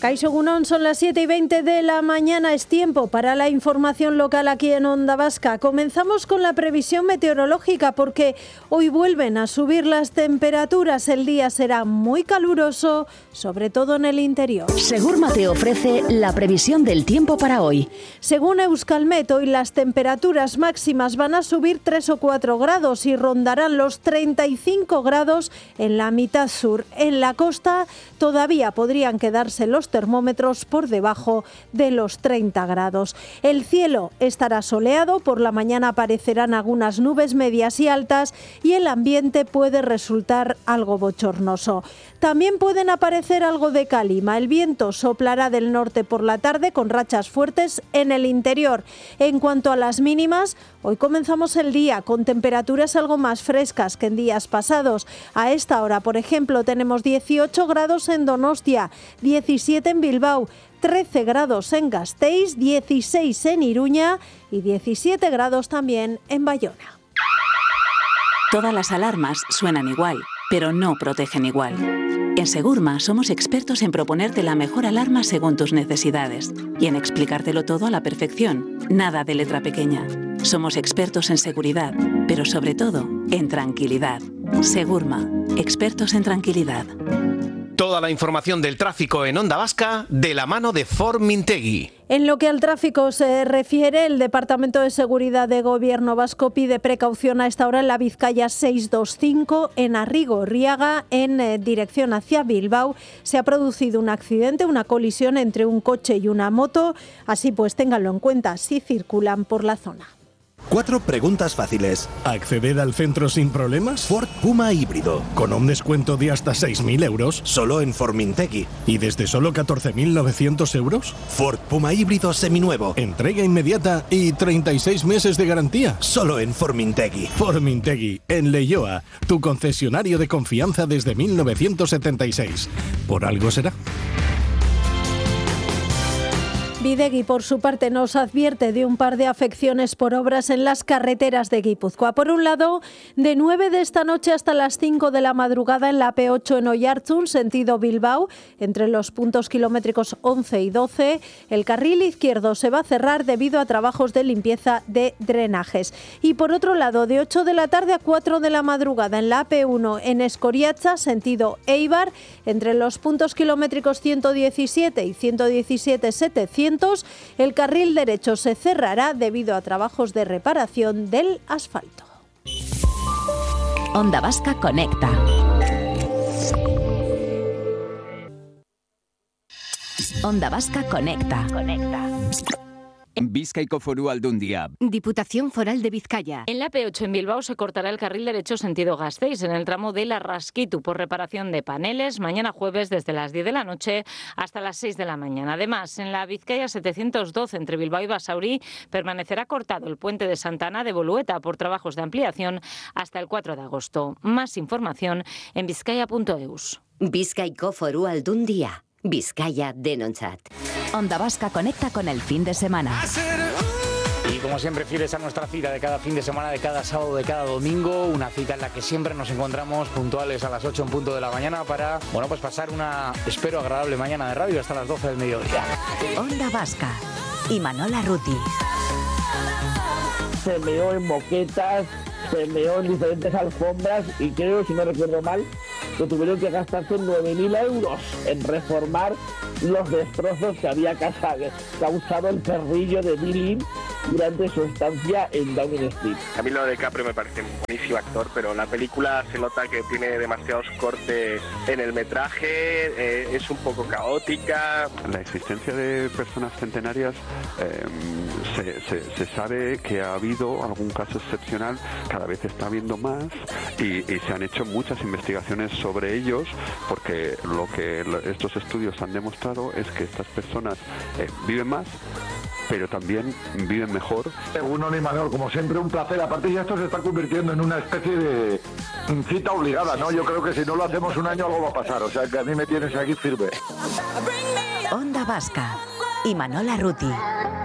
Kaixo Egunon, son las 7:20 de la mañana, es tiempo para la información local aquí en Onda Vasca. Comenzamos con la previsión meteorológica porque hoy vuelven a subir las temperaturas, el día será muy caluroso, sobre todo en el interior. Segurma te ofrece la previsión del tiempo para hoy. Según Euskalmet, hoy las temperaturas máximas van a subir 3 o 4 grados y rondarán los 35 grados en la mitad sur. En la costa todavía podrían quedarse los termómetros por debajo de los 30 grados. El cielo estará soleado, por la mañana aparecerán algunas nubes medias y altas y el ambiente puede resultar algo bochornoso. También pueden aparecer algo de calima. El viento soplará del norte por la tarde con rachas fuertes en el interior. En cuanto a las mínimas, hoy comenzamos el día con temperaturas algo más frescas que en días pasados. A esta hora, por ejemplo, tenemos 18 grados en Donostia, 17 en Bilbao, 13 grados en Gasteiz, 16 en Iruña y 17 grados también en Bayona. Todas las alarmas suenan igual, pero no protegen igual. En Segurma somos expertos en proponerte la mejor alarma según tus necesidades y en explicártelo todo a la perfección, nada de letra pequeña. Somos expertos en seguridad, pero sobre todo en tranquilidad. Segurma, expertos en tranquilidad. Toda la información del tráfico en Onda Vasca de la mano de Ford Mintegui. En lo que al tráfico se refiere, el Departamento de Seguridad de Gobierno vasco pide precaución a esta hora en la Vizcaya 625 en Arrigorriaga en dirección hacia Bilbao. Se ha producido un accidente, una colisión entre un coche y una moto. Así pues, ténganlo en cuenta si circulan por la zona. 4 preguntas fáciles. ¿Acceder al centro sin problemas? Ford Puma híbrido. Con un descuento de hasta 6.000 euros. Solo en Formintegui. ¿Y desde solo 14.900 euros? Ford Puma híbrido seminuevo. Entrega inmediata y 36 meses de garantía. Solo en Formintegui. Formintegui, en Leioa, tu concesionario de confianza desde 1976. ¿Por algo será? Bidegui, por su parte, nos advierte de un par de afecciones por obras en las carreteras de Guipúzcoa. Por un lado, de 9 de esta noche hasta las 5 de la madrugada en la P8 en Oiartzun, sentido Bilbao, entre los puntos kilométricos 11 y 12, el carril izquierdo se va a cerrar debido a trabajos de limpieza de drenajes. Y por otro lado, de 8 de la tarde a 4 de la madrugada en la P1 en Escoriacha, sentido Eibar, entre los puntos kilométricos 117 y 117-700, el carril derecho se cerrará debido a trabajos de reparación del asfalto. Onda Vasca conecta. Onda Vasca conecta. Bizkaiko Foru Aldundia. Diputación Foral de Vizcaya. En la P8 en Bilbao se cortará el carril derecho sentido Gasteiz en el tramo de la Rasquitu por reparación de paneles mañana jueves desde las 10 de la noche hasta las 6 de la mañana. Además, en la Vizcaya 712 entre Bilbao y Basauri permanecerá cortado el puente de Santana de Bolueta por trabajos de ampliación hasta el 4 de agosto. Más información en bizkaia.eus. Bizkaiko Foru Aldundia. Vizcaya denontzat. Onda Vasca conecta con el fin de semana. Y como siempre, fieles a nuestra cita de cada fin de semana, de cada sábado, de cada domingo, una cita en la que siempre nos encontramos puntuales a las 8 en punto de la mañana para, pues pasar una, espero, agradable mañana de radio hasta las 12 del mediodía. Onda Vasca y Manola Ruti. Se meó en moquetas, se meó en diferentes alfombras y creo, si no recuerdo mal, que tuvieron que gastarse 9.000 euros en reformar los destrozos que había causado el perrillo de Dylan durante su estancia en Downing Street. A mí lo de DiCaprio me parece un buenísimo actor, pero la película se nota que tiene demasiados cortes en el metraje, es un poco caótica. La existencia de personas centenarias se sabe que ha habido algún caso excepcional, cada vez está habiendo más y se han hecho muchas investigaciones sobre ellos, porque lo que estos estudios han demostrado es que estas personas viven más, pero también viven mejor. Egunon y Manuel, como siempre, un placer. Aparte ya esto se está convirtiendo en una especie de cita obligada, ¿no? Yo creo que si no lo hacemos un año algo va a pasar, o sea que a mí me tienes aquí firme. Onda Vasca y Manola Ruti.